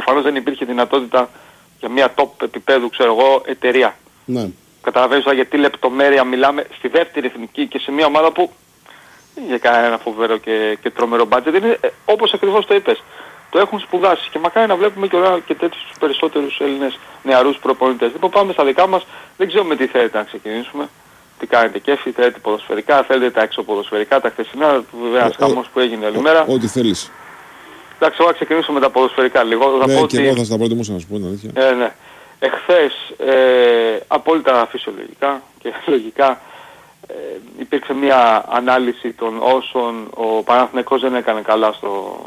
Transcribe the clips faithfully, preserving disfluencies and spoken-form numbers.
προφανώς δεν υπήρχε δυνατότητα για μια top επίπεδου, ξέρω εγώ, εταιρεία. Ναι. Καταλαβαίνεις για τι λεπτομέρεια μιλάμε στη δεύτερη εθνική και σε μια ομάδα που για κανένα φοβερό και, και τρομερό μπάτζετ. Είναι ε, όπως ακριβώς το είπες. Το έχουν σπουδάσει και μακάρι να βλέπουμε και, ωραία, και τέτοιους περισσότερους Έλληνες νεαρούς προπονητές. Λοιπόν, πάμε στα δικά μας. Δεν ξέρω με τι θέλετε να ξεκινήσουμε. Τι κάνετε κέφι, θέλετε ποδοσφαιρικά, θέλετε τα εξωποδοσφαιρικά, τα χθεσινά, βέβαια ένας χαμός που έγινε όλη μέρα. Ό,τι θέλεις. Εντάξει, εγώ θα ξεκινήσω με τα ποδοσφαιρικά λίγο. Ναι, θα πω και ότι... εγώ θα στα προτιμούσα να σου πω την αλήθεια. Ε, ναι. Εχθές, ε, απόλυτα φυσιολογικά και λογικά, ε, υπήρξε μια ανάλυση των όσων ο Παναθηναϊκός δεν έκανε καλά στο,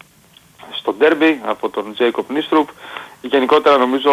στο ντέρμπι από τον Τζέικοπ Νίστρουπ. Γενικότερα νομίζω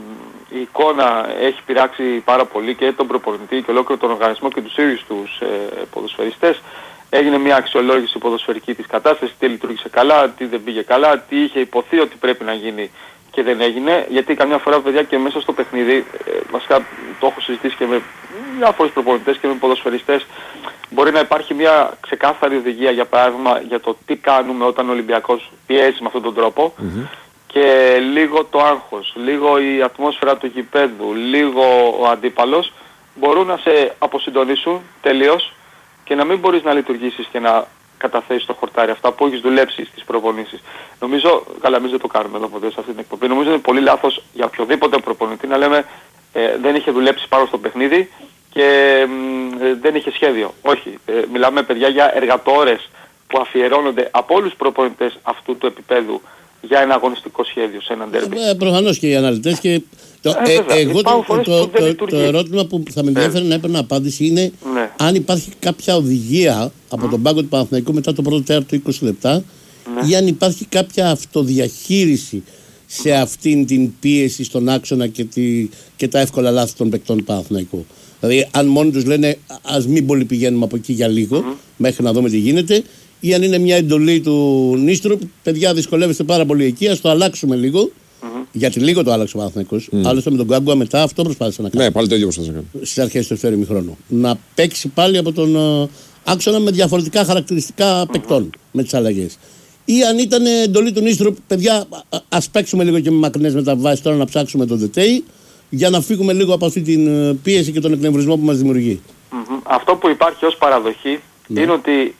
η εικόνα έχει πειράξει πάρα πολύ και τον προπονητή και ολόκληρο τον οργανισμό και τους ίδιους τους ε, ποδοσφαιριστές. Έγινε μια αξιολόγηση ποδοσφαιρική της κατάστασης, τι λειτουργήσε καλά, τι δεν πήγε καλά, τι είχε υποθεί ότι πρέπει να γίνει και δεν έγινε, γιατί καμιά φορά παιδιά και μέσα στο παιχνίδι, ε, βασικά το έχω συζητήσει και με διάφορους προπονητές και με ποδοσφαιριστές, μπορεί να υπάρχει μια ξεκάθαρη οδηγία για παράδειγμα για το τι κάνουμε όταν ο Ολυμπιακός πιέζει με αυτόν τον τρόπο mm-hmm. και λίγο το άγχος, λίγο η ατμόσφαιρα του γηπέδου, λίγο ο αντίπαλος μπορούν να σε αποσυντονίσουν τελείως και να μην μπορείς να λειτουργήσεις και να καταθέσεις στο χορτάρι αυτά που έχεις δουλέψει στις προπονήσεις. Νομίζω, καλά εμείς δεν το κάνουμε εδώ ποτέ σε αυτή την εκπομπή, νομίζω είναι πολύ λάθος για οποιοδήποτε προπονητή να λέμε ε, δεν είχε δουλέψει πάνω στο παιχνίδι και ε, δεν είχε σχέδιο. Όχι, ε, μιλάμε παιδιά για εργατόρες που αφιερώνονται από όλους τους προπονητές αυτού του επίπεδου για ένα αγωνιστικό σχέδιο σε έναν ντέρμπι. Ε, προφανώς και οι αναλυτές και το, ε, ε, εγώ το, το, το, το, το ερώτημα που θα με ενδιαφέρει ε. να έπαιρνα απάντηση είναι ναι. αν υπάρχει κάποια οδηγία από mm. τον πάγκο του Παναθηναϊκού μετά το πρώτο τέταρτο είκοσι λεπτά ναι. ή αν υπάρχει κάποια αυτοδιαχείριση σε αυτήν την πίεση στον άξονα και, τη, και τα εύκολα λάθη των παικτών του Παναθηναϊκού. Δηλαδή αν μόνοι τους λένε ας μην πολύ πηγαίνουμε από εκεί για λίγο mm. μέχρι να δούμε τι γίνεται, ή αν είναι μια εντολή του Νίστρου, παιδιά δυσκολεύεστε πάρα πολύ εκεί, ας το αλλάξουμε λίγο. Mm-hmm. Γιατί λίγο το άλλαξε ο Παναθηναϊκός. Mm. Άλλωστε με τον Γκάγκουα μετά αυτό προσπάθησε να κάνει. Ναι, πάλι το ίδιο προσπάθησε να κάνει. Στις αρχές του δεύτερου ημιχρόνου. Να παίξει πάλι από τον uh, άξονα με διαφορετικά χαρακτηριστικά mm-hmm. παικτών με τις αλλαγές. Ή αν ήταν εντολή του Νίστρου, παιδιά, ας παίξουμε λίγο και με μακρινές μεταβάσεις τώρα να ψάξουμε τον Δετέι για να φύγουμε λίγο από αυτή την πίεση και τον εκνευρισμό που μας δημιουργεί. Mm-hmm. Αυτό που υπάρχει ως παραδοχή mm. είναι ότι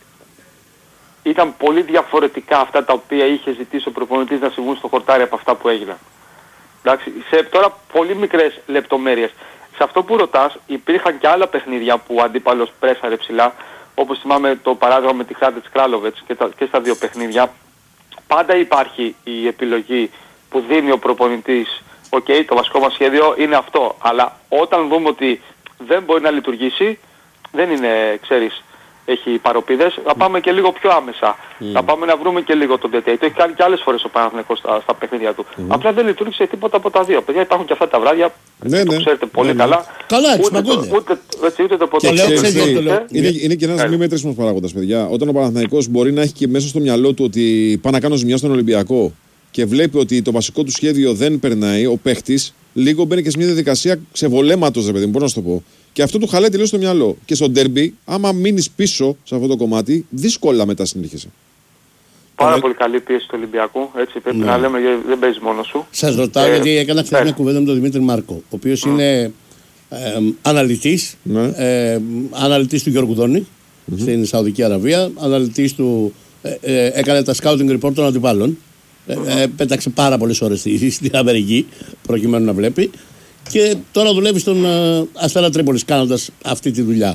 ήταν πολύ διαφορετικά αυτά τα οποία είχε ζητήσει ο προπονητής να συμβούν στο χορτάρι από αυτά που έγιναν. Εντάξει, σε τώρα πολύ μικρές λεπτομέρειες. Σε αυτό που ρωτάς υπήρχαν και άλλα παιχνίδια που ο αντίπαλος πρέσαρε ψηλά, όπως θυμάμαι το παράδειγμα με τη Χάντετς Κράλοβετς και, και στα δύο παιχνίδια. Πάντα υπάρχει η επιλογή που δίνει ο προπονητής, οκ, okay, το βασικό μας σχέδιο είναι αυτό, αλλά όταν δούμε ότι δεν μπορεί να λειτουργήσει, δεν είναι, ξέρεις, έχει παροπίδες, θα πάμε και λίγο πιο άμεσα. Mm. Θα πάμε να βρούμε και λίγο τον Ντετέι. Το έχει κάνει και άλλες φορές ο Παναθηναϊκός στα, στα παιχνίδια του. Mm. Απλά δεν λειτουργήσε τίποτα από τα δύο. Παιδιά, υπάρχουν και αυτά τα βράδια, ναι, το ναι. ξέρετε πολύ ναι, καλά. Καλά, έτσι, ούτε, το, ούτε, ούτε, ούτε το ποτέ. Είναι, είναι και ένας μη μέτρησιμος παράγοντας, παιδιά. Όταν ο Παναθηναϊκός μπορεί να έχει και μέσα στο μυαλό του ότι πάει να κάνω ζημιά στον Ολυμπιακό και βλέπει ότι το βασικό του σχέδιο δεν περνάει, ο παίχτης λίγο μπαίνει και σε μια διαδικασία ξεβολέματος, ρε παιδί μου, μπορώ να σου το πω. Και αυτό του χαλάει τελείως στο μυαλό. Και στο ντέρμπι, άμα μείνεις πίσω σε αυτό το κομμάτι, δύσκολα μετά συνεχίσαι. Πάρα ε... πολύ καλή πίεση του Ολυμπιακού. Έτσι πρέπει ναι. να λέμε, δεν παίζει μόνο σου. Σας ρωτάω, ε... γιατί έκανα χθες μια κουβέντα με τον Δημήτρη Μάρκο, ο οποίος mm. είναι ε, αναλυτής, mm. ε, αναλυτής του Γιώργου Δόνη mm-hmm. στην Σαουδική Αραβία, αναλυτής του, ε, ε, έκανε τα scouting report των αντιπάλων. Mm-hmm. Ε, ε, πέταξε πάρα πολλές ώρες στην Αμερική, προκειμένου να βλέπει. Και τώρα δουλεύει στον uh, Αστέρα Τρίπολης κάνοντας αυτή τη δουλειά.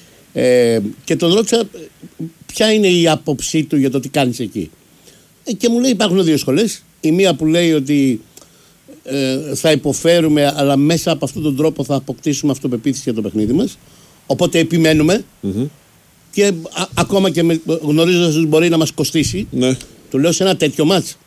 Ε, και τον ρώτησα ποια είναι η άποψή του για το τι κάνεις εκεί. Ε, και μου λέει υπάρχουν δύο σχολές. Η μία που λέει ότι ε, θα υποφέρουμε, αλλά μέσα από αυτόν τον τρόπο θα αποκτήσουμε αυτοπεποίθηση για το παιχνίδι μας. Οπότε επιμένουμε. Mm-hmm. Και α, ακόμα και με, γνωρίζοντας ότι μπορεί να μας κοστίσει, ναι. του λέω σε ένα τέτοιο μάτς.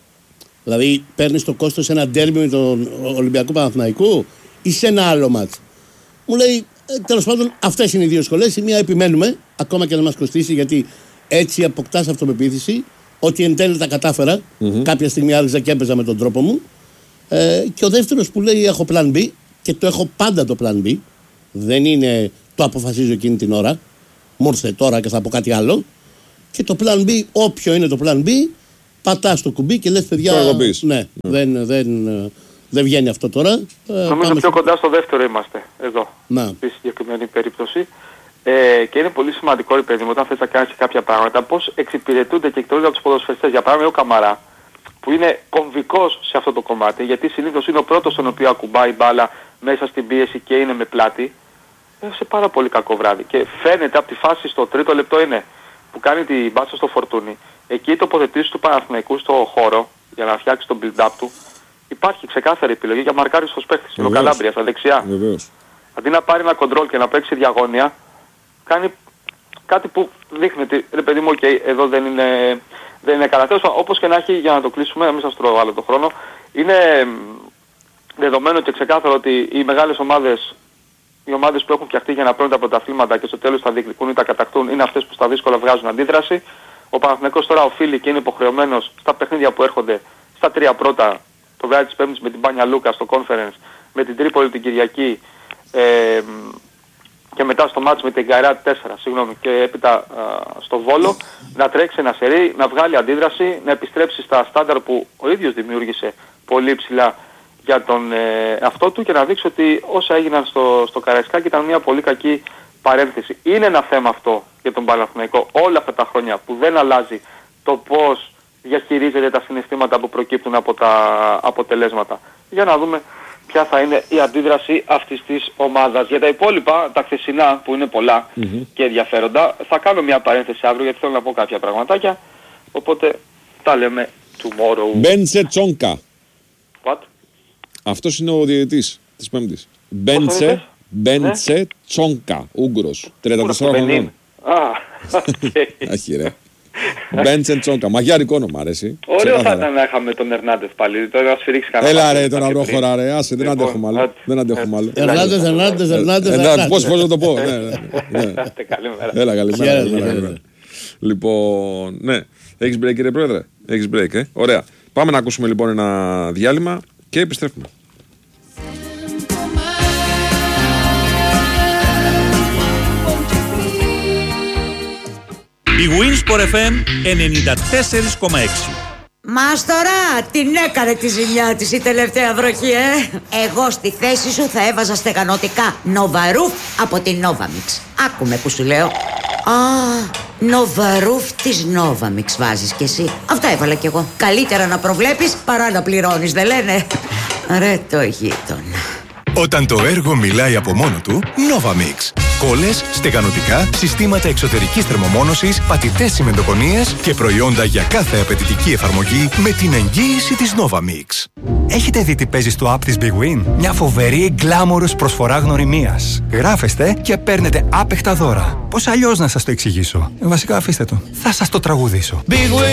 Δηλαδή παίρνεις το κόστος σε ένα ντέρμπι με τον Ολυμπιακό Παναθηναϊκού ή σε ένα άλλο μάτς. Μου λέει ε, τέλος πάντων αυτές είναι οι δύο σχολές. Η μία επιμένουμε ακόμα και να μας κοστίσει, γιατί έτσι αποκτάς αυτοπεποίθηση ότι εν τέλει τα κατάφερα. Mm-hmm. Κάποια στιγμή άρχισα και έπαιζα με τον τρόπο μου. Ε, και ο δεύτερος που λέει έχω plan B, και το έχω πάντα το plan B. Δεν είναι το αποφασίζω εκείνη την ώρα. Μου ήρθε τώρα και θα πω κάτι άλλο. Και το plan B, όποιο είναι το plan B, πατάς το κουμπί και λες παιδιά. Ναι, ναι. Δεν, δεν, δεν βγαίνει αυτό τώρα. Νομίζω πιο στο... κοντά στο δεύτερο είμαστε εδώ. Να. Στη συγκεκριμένη περίπτωση. Ε, και είναι πολύ σημαντικό, ρε παιδί μου, όταν θες να κάνεις κάποια πράγματα, πώς εξυπηρετούνται και εκτελούνται από τους ποδοσφαιριστές. Για παράδειγμα, ο Καμαρά, που είναι κομβικός σε αυτό το κομμάτι, γιατί συνήθως είναι ο πρώτος στον οποίο ακουμπάει μπάλα μέσα στην πίεση και είναι με πλάτη, σε πάρα πολύ κακό βράδυ. Και φαίνεται από τη φάση στο τρίτο λεπτό είναι που κάνει την μπάτσα στο Φορτούνι. Εκεί η τοποθετήση του Παναθηναϊκού στο χώρο για να φτιάξει τον build-up του, υπάρχει ξεκάθαρη επιλογή για μαρκάρι στο παίχτη. Είναι ο Καλάμπρια στα δεξιά. Βεβαίως. Αντί να πάρει ένα κοντρόλ και να παίξει διαγώνια, κάνει κάτι που δείχνει ότι ρε παιδί μου, okay, εδώ δεν είναι, δεν είναι καλά. Όπως και να έχει, για να το κλείσουμε, να μην σας τρώω άλλο το χρόνο, είναι δεδομένο και ξεκάθαρο ότι οι μεγάλες ομάδες, οι ομάδες που έχουν φτιαχτεί για να παίρνουν τα πρωταθλήματα και στο τέλος τα διεκδικούν ή τα κατακτούν, είναι αυτές που στα δύσκολα βγάζουν αντίδραση. Ο Παναθηναϊκός τώρα οφείλει και είναι υποχρεωμένος στα παιχνίδια που έρχονται, στα τρία πρώτα, το βράδυ της Πέμπτης με την Μπάνια Λούκα στο Conference, με την Τρίπολη την Κυριακή, ε, και μετά στο μάτς με την Γκαϊράτ τέσσερα, συγγνώμη, και έπειτα α, στο Βόλο, να τρέξει ένα σερί, να βγάλει αντίδραση, να επιστρέψει στα στάνταρ που ο ίδιος δημιούργησε πολύ ψηλά για τον ε, αυτό του και να δείξει ότι όσα έγιναν στο, στο Καραϊσκάκι ήταν μια πολύ κακή παρένθεση. Είναι ένα θέμα αυτό για τον Παναθηναϊκό όλα αυτά τα χρόνια που δεν αλλάζει το πώς διαχειρίζεται τα συναισθήματα που προκύπτουν από τα αποτελέσματα. Για να δούμε ποια θα είναι η αντίδραση αυτής της ομάδας. Για τα υπόλοιπα, τα χθεσινά που είναι πολλά mm-hmm. και ενδιαφέροντα, θα κάνω μια παρένθεση αύριο γιατί θέλω να πω κάποια πραγματάκια. Οπότε τα λέμε tomorrow. Μπέντσε Τσόνκα. What? Αυτός είναι ο διαιτητής της Πέμπτης. Μπέντσε, Μπέντσε ναι? Τσόνκα, Ούγγρος, τριάντα τέσσερα χρονών. Α, αχι ρε. Μπέντσεν Τσόνκα, μαγιάρικο όνομα αρέσει. Ωραίο θα ήταν να είχαμε τον Ερνάντες πάλι, τώρα να σφυρίξει κανένα. Έλα ρε τον αυρόχωρα ρε, άσε, δεν αντέχουμε άλλο. Δεν αντέχουμε άλλο. Ερνάντες, Ερνάντες, Ερνάντες. Πώς πώς να το πω. Καλημέρα. Έλα καλημέρα. Λοιπόν, ναι, έχεις break κύριε Πρόεδρε, έχεις break, ε, ωραία. Πάμε να ακούσουμε λοιπόν ένα διάλειμμα και επιστρέφουμε. Η Winsport εφ εμ ενενήντα τέσσερα κόμμα έξι. Μάστορα, την έκανε τη ζημιά της η τελευταία βροχή, ε! Εγώ στη θέση σου θα έβαζα στεγανωτικά Νοβαρούφ από την Novamix. Άκουμε που σου λέω. Α, Νοβαρούφ της Novamix βάζεις κι εσύ. Αυτά έβαλα κι εγώ. Καλύτερα να προβλέπεις παρά να πληρώνεις, δεν λένε? Ρε το γείτονα. Όταν το έργο μιλάει από μόνο του, Novamix. Κόλλες, στεγανωτικά, συστήματα εξωτερικής θερμομόνωσης, πατητές τσιμεντοκονίες και προϊόντα για κάθε απαιτητική εφαρμογή με την εγγύηση της Novamix. Έχετε δει τι παίζει στο app της Big Win? Μια φοβερή γκλάμορος προσφορά γνωριμίας. Γράφεστε και παίρνετε άπεχτα δώρα. Πώς αλλιώς να σας το εξηγήσω? Βασικά αφήστε το. Θα σας το τραγουδήσω. Big Win.